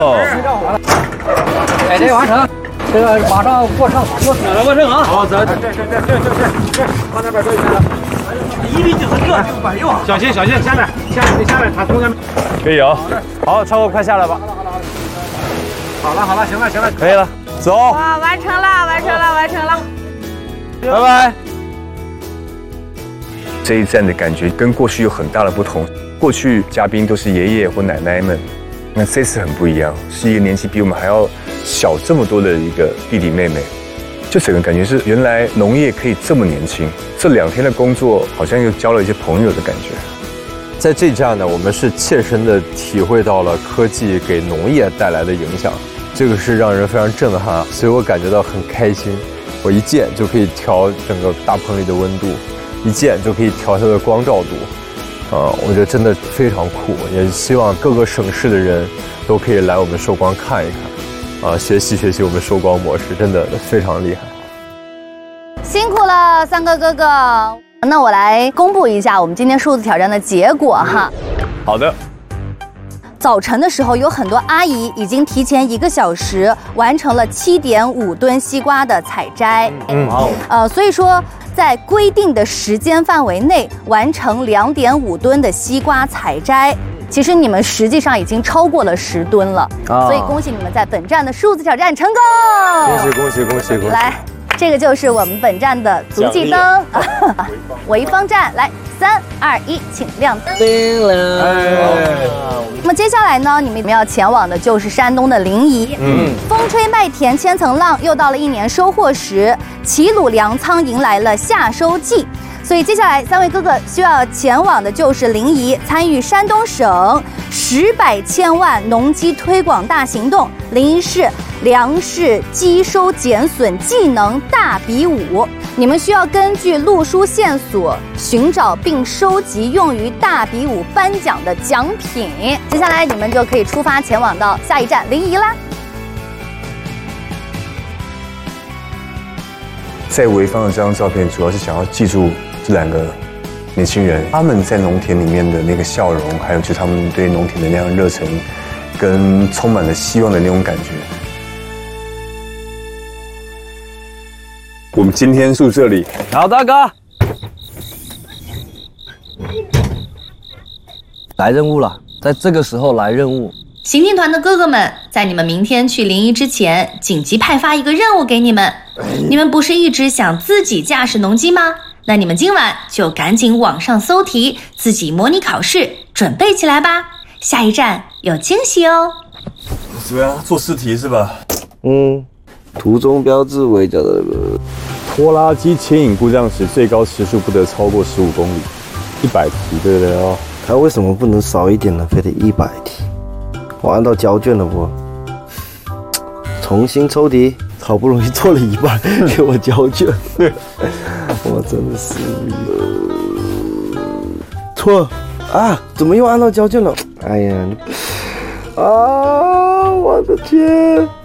哦， 改这完成，这个马上过上马路，来过正啊！好，走，这，往那边走一下了。一米90热就管用，小心，下面，你下来，他中间。 可以哦。好，超哥快下来吧。 好了，行了， 可以了，走。 哇，完成了。 拜拜。这一站的感觉跟过去有很大的不同。过去嘉宾都是爷爷或奶奶们，那这次很不一样，是一个年纪比我们还要小这么多的一个弟弟妹妹。就整个感觉是，原来农业可以这么年轻。这2天的工作，好像又交了一些朋友的感觉。 在这站呢，我们是切身的体会到了科技给农业带来的影响，这个是让人非常震撼，所以我感觉到很开心。我一键就可以调整个大棚里的温度，一键就可以调它的光照度，我觉得真的非常酷。也希望各个省市的人都可以来我们寿光看一看，学习我们寿光模式，真的非常厉害。 辛苦了，3个哥哥。那我来公布一下我们今天数字挑战的结果哈。 好的。 早晨的时候，有很多阿姨已经提前1个小时完成了7.5吨西瓜的采摘。所以说在规定的时间范围内完成2.5吨的西瓜采摘，其实你们实际上已经超过了10吨了。所以恭喜你们在本站的数字挑战成功！ 恭喜！ 来。这个就是我们本站的足迹灯，潍坊站，来，3、2、1，请亮灯。那么接下来呢，你们要前往的就是山东的临沂。风吹麦田千层浪，又到了1年收获时，齐鲁粮仓迎来了夏收季。所以接下来3位哥哥需要前往的就是临沂，参与山东省10百千万农机推广大行动——临沂市粮食积收减损技能大比武。你们需要根据路书线索寻找并收集用于大比武颁奖的奖品。接下来你们就可以出发前往到下一站临沂啦。 在潍坊的这张照片，主要是想要记住这2个年轻人，他们在农田里面的那个笑容，还有就是他们对农田的那样热忱，跟充满了希望的那种感觉。我们今天住这里。 好，大哥， 来任务了，在这个时候来任务。 行进团的哥哥们，在你们明天去临沂之前，紧急派发一个任务给你们。你们不是一直想自己驾驶农机吗？那你们今晚就赶紧网上搜题，自己模拟考试，准备起来吧。下一站有惊喜哦。 怎么样？做试题是吧？ 途中标志围着的拖拉机牵引故障时，最高时速不得超过15公里。100题，对不对哦？ 它为什么不能少一点呢？非得100题？我按到交卷了不？重新抽题，好不容易做了一半，给我交卷，我真的是错啊！怎么又按到交卷了？哎呀，我的天！